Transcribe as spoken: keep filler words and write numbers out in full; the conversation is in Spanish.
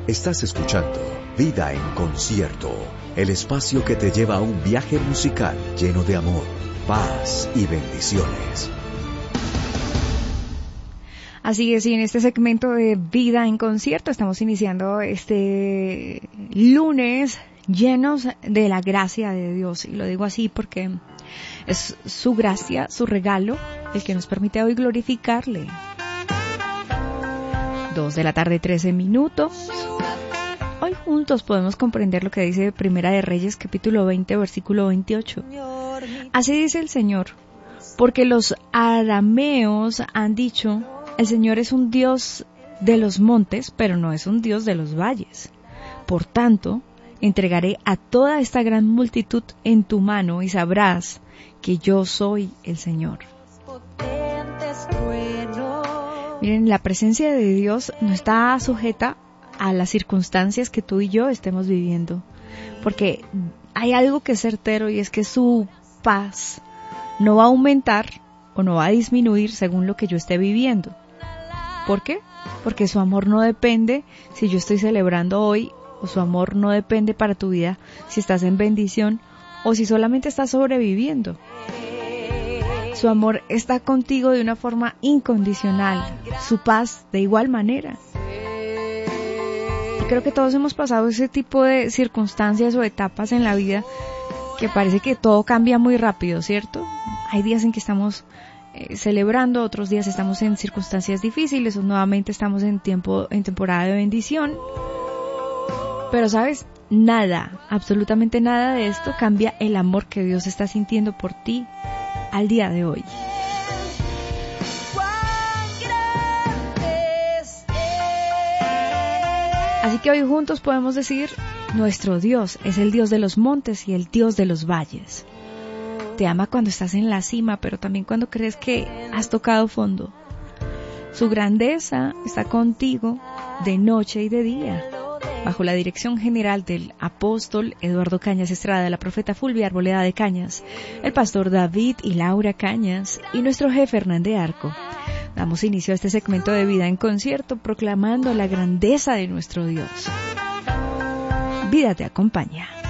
Estás escuchando Vida en Concierto, el espacio que te lleva a un viaje musical lleno de amor, paz y bendiciones. Así es, y en este segmento de Vida en Concierto estamos iniciando este lunes llenos de la gracia de Dios. Y lo digo así porque es su gracia, su regalo, el que nos permite hoy glorificarle. Dos de la tarde, trece minutos. Hoy juntos podemos comprender lo que dice Primera de Reyes, capítulo veinte, versículo veintiocho. Así dice el Señor, porque los arameos han dicho, el Señor es un Dios de los montes, pero no es un Dios de los valles. Por tanto, entregaré a toda esta gran multitud en tu mano y sabrás que yo soy el Señor. Miren, la presencia de Dios no está sujeta a las circunstancias que tú y yo estemos viviendo, porque hay algo que es certero y es que su paz no va a aumentar o no va a disminuir según lo que yo esté viviendo. ¿Por qué? Porque su amor no depende si yo estoy celebrando hoy, o su amor no depende para tu vida si estás en bendición o si solamente estás sobreviviendo. Su amor está contigo de una forma incondicional, su paz de igual manera. Y creo que todos hemos pasado ese tipo de circunstancias o etapas en la vida que parece que todo cambia muy rápido, ¿cierto? Hay días en que estamos eh, celebrando, otros días estamos en circunstancias difíciles, o nuevamente estamos en tiempo, en temporada de bendición. Pero ¿sabes? Nada, absolutamente nada de esto cambia el amor que Dios está sintiendo por ti al día de hoy. Así que hoy juntos podemos decir, nuestro Dios es el Dios de los montes y el Dios de los valles. Te ama cuando estás en la cima, pero también cuando crees que has tocado fondo. Su grandeza está contigo de noche y de día. Bajo la dirección general del apóstol Eduardo Cañas Estrada, la profeta Fulvia Arboleda de Cañas, el pastor David y Laura Cañas y nuestro jefe Hernán de Arco. Damos inicio a este segmento de Vida en Concierto proclamando la grandeza de nuestro Dios. Vida te acompaña.